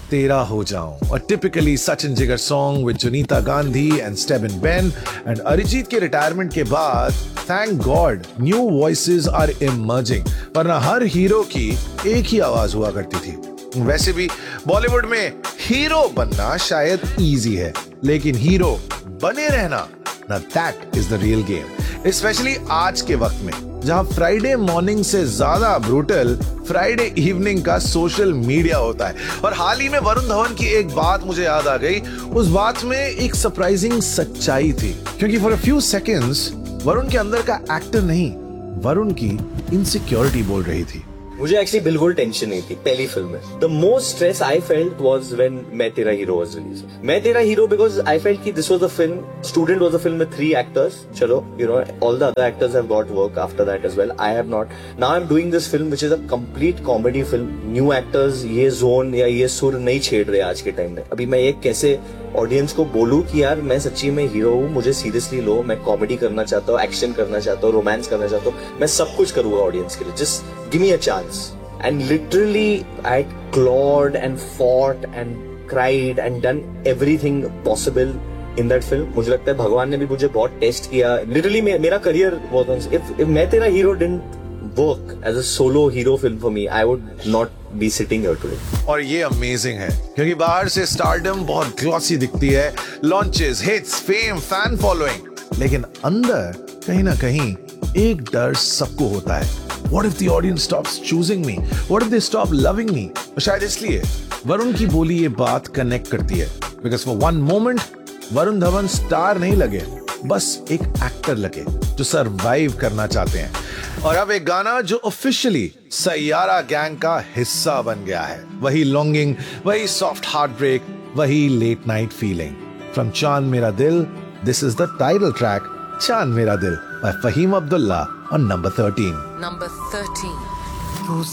तेरा हो जाऊं, a typically Sachin Jigar song with Junita Gandhi and Stebin Ben. And Arijit के रिटायरमेंट के बाद thank God new voices are emerging. वरना हर हीरो की एक ही आवाज हुआ करती थी। वैसे भी बॉलीवुड में हीरो बनना शायद इजी है, लेकिन हीरो बने रहना, now that is the real game. Specially आज के वक्त में जहां फ्राइडे मॉर्निंग से ज्यादा ब्रूटल फ्राइडे इवनिंग का सोशल मीडिया होता है। और हाल ही में वरुण धवन की एक बात मुझे याद आ गई। उस बात में एक सरप्राइजिंग सच्चाई थी, क्योंकि for a few seconds Varun के अंदर का एक्टर नहीं, वरुण की इनसिक्योरिटी बोल रही थी। मुझे एक्चुअली बिल्कुल टेंशन नहीं थी पहली फिल्म में। The most stress I felt was when मैं तेरा हीरो वाज रिलीज। मैं तेरा हीरो बिकॉज आई फेल्ट कि this was the film, student was the film with 3 actors. चलो, you know, all the other actors have got work after that as well. I have not. Now I'm doing this film which is a complete comedy film. New actors ये zone या ये सुर नहीं छेड़ रहे आज के टाइम में। अभी मैं ये कैसे ऑडियंस को बोलूं कि यार मैं सच्ची में हीरो हूँ, मुझे सीरियसली लो, मैं कॉमेडी करना चाहता हूँ, एक्शन करना चाहता हूँ, रोमांस करना चाहता हूँ, मैं सब कुछ करूंगा ऑडियंस के लिए, just give me a chance. And literally I had clawed and fought and cried and done everything possible in that film. मुझे लगता है भगवान ने भी मुझे बहुत टेस्ट किया। Literally मेरा करियर was on, if मैं तेरा hero didn't work as a solo hero film for me, I would not be sitting here today. और ये अमेजिंग है, क्योंकि बाहर से स्टारडम बहुत ग्लॉसी दिखती है, launches, hits, fame, fan following, लेकिन अंदर कहीं ना कहीं एक डर सबको होता है। What if the audience stops choosing me? What if they stop loving me? शायद इसलिए वरुण की बोली ये बात कनेक्ट करती है, because for one moment Varun Dhawan star नहीं लगे, बस एक एक्टर लगे जो सरवाइव करना चाहते हैं। और अब एक गाना जो ऑफिशियली सैयारा गैंग का हिस्सा बन गया है, वही लॉन्गिंग, वही सॉफ्ट हार्ट ब्रेक, वही लेट नाइट फीलिंग। फ्रॉम चांद मेरा दिल, this is the title track चांद मेरा दिल by Fahim Abdullah on number 13. Number 13.